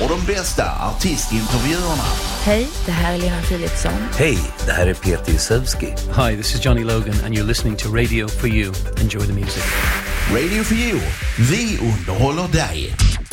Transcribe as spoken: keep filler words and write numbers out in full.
och de bästa artistintervjuerna. Hej, det här är Lena Philipsson. Hej, det här är Peter Jusevski. Hi, this is Johnny Logan and you're listening to Radio for You. Enjoy the music. Radio for You. Vi underhåller dig.